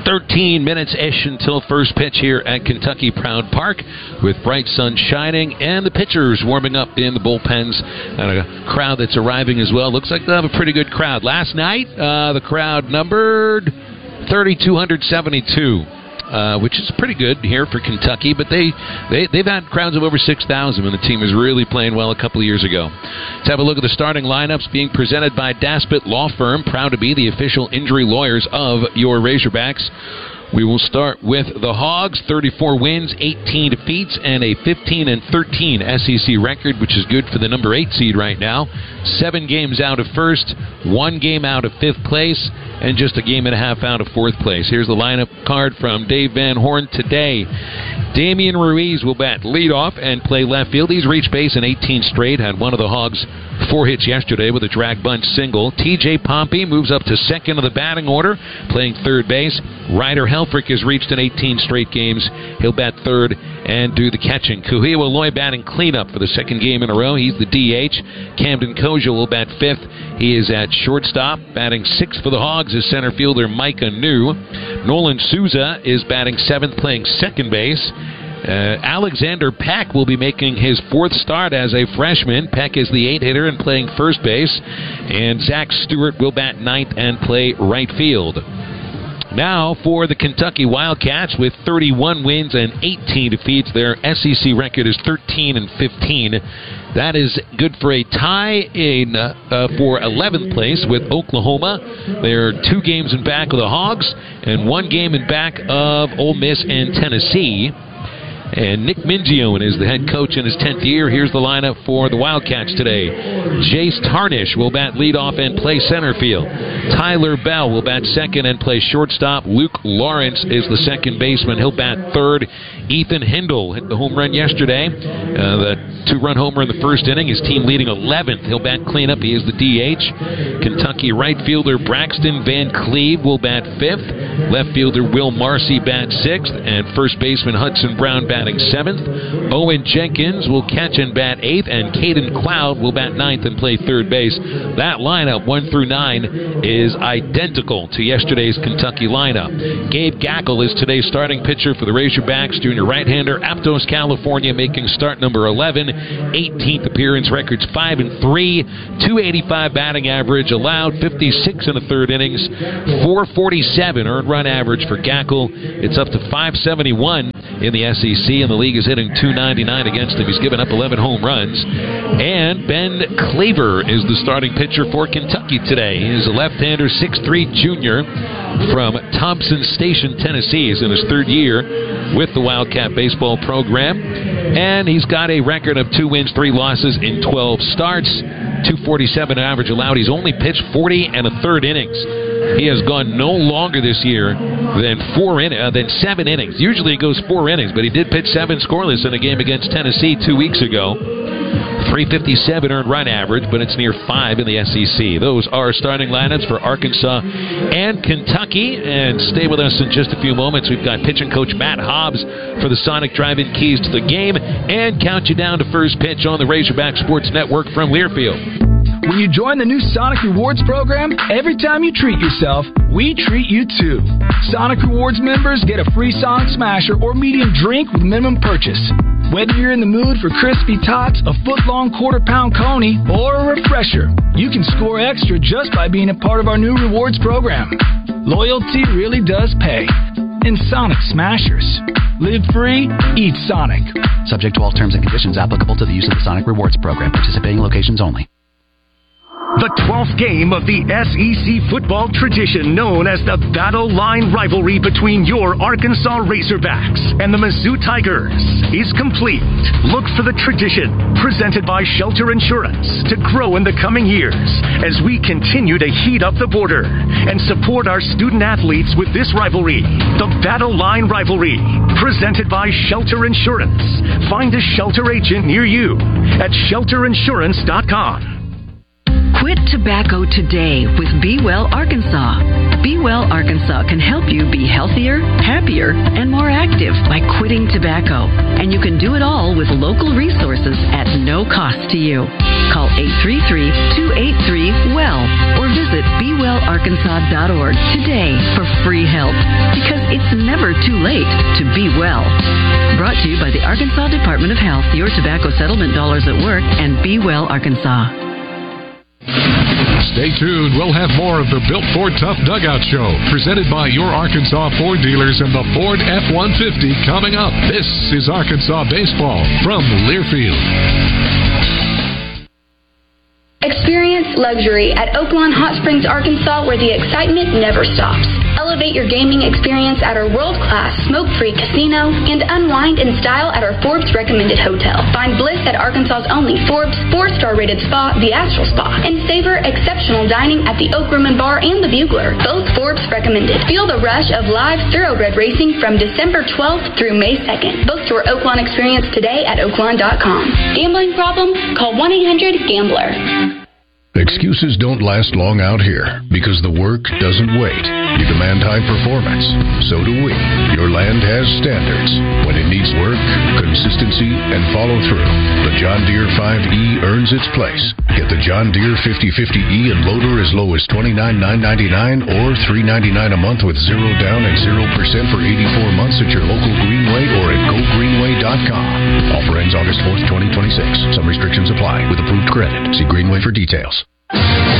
13 minutes-ish until first pitch here at Kentucky Proud Park, with bright sun shining and the pitchers warming up in the bullpens, and a crowd that's arriving as well. Looks like they'll have a pretty good crowd. Last night, the crowd numbered 3,272. Which is pretty good here for Kentucky, but they've had crowds of over 6,000 when the team is really playing well a couple of years ago. Let's have a look at the starting lineups being presented by Daspit Law Firm, proud to be the official injury lawyers of your Razorbacks. We will start with the Hogs, 34 wins, 18 defeats, and a 15-13 SEC record, which is good for the number 8 seed right now. 7 games out of first, 1 game out of 5th place, and just a game and a half out of 4th place. Here's the lineup card from Dave Van Horn today. Damian Ruiz will bat leadoff and play left field. He's reached base in 18 straight, had one of the Hogs' 4 hits yesterday with a drag bunt single. TJ Pompey moves up to second of the batting order, playing third base. Ryder Helfrich has reached in 18 straight games. He'll bat third and do the catching. Kuhia Waloy batting cleanup for the second game in a row. He's the DH. Camden Koja will bat fifth. He is at shortstop. Batting sixth for the Hogs is center fielder Micah New. Nolan Souza is batting seventh, playing second base. Alexander Peck will be making his 4th start as a freshman. Peck is the 8-hitter and playing first base. And Zach Stewart will bat ninth and play right field. Now for the Kentucky Wildcats, with 31 wins and 18 defeats. Their SEC record is 13-15. That is good for a tie for 11th place with Oklahoma. They're 2 games in back of the Hogs and 1 game in back of Ole Miss and Tennessee. And Nick Mingione is the head coach in his 10th year. Here's the lineup for the Wildcats today. Jace Tarnish will bat leadoff and play center field. Tyler Bell will bat second and play shortstop. Luke Lawrence is the second baseman. He'll bat third. Ethan Hindle hit the home run yesterday. The 2-run homer in the first inning. His team leading 11th. He'll bat cleanup. He is the DH. Kentucky right fielder Braxton Van Cleve will bat fifth. Left fielder Will Marcy bat sixth. And first baseman Hudson Brown batting seventh. Owen Jenkins will catch and bat eighth. And Caden Cloud will bat ninth and play third base. That lineup, 1 through 9, is identical to yesterday's Kentucky lineup. Gabe Gackle is today's starting pitcher for the Razorbacks. Junior right-hander, Aptos, California, making start number 11. 18th appearance, records 5-3, 285 batting average, allowed 56 in the third innings, 447 earned run average for Gackle. It's up to 571 in the SEC, and the league is hitting 299 against him. He's given up 11 home runs. And Ben Claver is the starting pitcher for Kentucky today. He is a left-hander, 6'3 junior from Thompson Station, Tennessee. He's in his 3rd year with the Wildcat baseball program. And he's got a record of 2 wins, 3 losses in 12 starts, 247 average allowed. He's only pitched 40 1/3 innings. He has gone no longer this year than 7 innings. Usually he goes 4 innings, but he did pitch 7 scoreless in a game against Tennessee 2 weeks ago. 357 earned run average, but it's near 5 in the SEC. Those are starting lineups for Arkansas and Kentucky. And stay with us in just a few moments. We've got pitching coach Matt Hobbs for the Sonic Drive-In Keys to the game, and count you down to first pitch on the Razorback Sports Network from Learfield. When you join the new Sonic Rewards program, every time you treat yourself, we treat you too. Sonic Rewards members get a free Sonic Smasher or medium drink with minimum purchase. Whether you're in the mood for crispy tots, a foot-long quarter-pound coney, or a refresher, you can score extra just by being a part of our new rewards program. Loyalty really does pay. In Sonic Smashers. Live free, eat Sonic. Subject to all terms and conditions applicable to the use of the Sonic Rewards program. Participating locations only. The 12th game of the SEC football tradition known as the Battle Line rivalry between your Arkansas Razorbacks and the Mizzou Tigers is complete. Look for the tradition, presented by Shelter Insurance, to grow in the coming years as we continue to heat up the border and support our student athletes with this rivalry. The Battle Line rivalry, presented by Shelter Insurance. Find a Shelter agent near you at shelterinsurance.com. Quit tobacco today with Be Well Arkansas. Be Well Arkansas can help you be healthier, happier, and more active by quitting tobacco. And you can do it all with local resources at no cost to you. Call 833-283-WELL or visit BeWellArkansas.org today for free help. Because It's never too late to be well. Brought to you by the Arkansas Department of Health, your tobacco settlement dollars at work, and Be Well Arkansas. Stay tuned. We'll have more of the Built Ford Tough Dugout Show, presented by your Arkansas Ford dealers and the Ford F-150 coming up. This is Arkansas Baseball from Learfield. Experience luxury at Oaklawn Hot Springs, Arkansas, where the excitement never stops. Elevate your gaming experience at our world-class smoke-free casino and unwind in style at our Forbes recommended hotel. Find bliss at Arkansas's only Forbes 4-star rated spa, the Astral Spa, and savor exceptional dining at the Oak Room and Bar and the Bugler, both Forbes recommended. Feel the rush of live thoroughbred racing from December 12th through May 2nd. Book your Oaklawn experience today at oaklawn.com. Gambling problem? Call 1-800-GAMBLER. Excuses don't last long out here because the work doesn't wait. You demand high performance. So do we. Your land has standards. When it needs work, consistency, and follow through, the John Deere 5E earns its place. Get the John Deere 5050E and loader as low as $29,999 or $399 a month with 0 down and 0% for 84 months at your local Greenway or at GoGreenway.com. Offer ends August 4th, 2026. Some restrictions apply with approved credit. See Greenway for details.